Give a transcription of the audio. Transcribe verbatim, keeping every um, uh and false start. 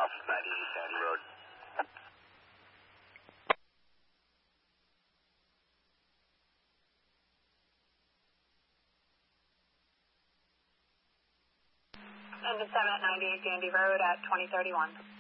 off ninety-eight Sandy Road. Engine seven at ninety-eight Sandy Road at twenty thirty-one.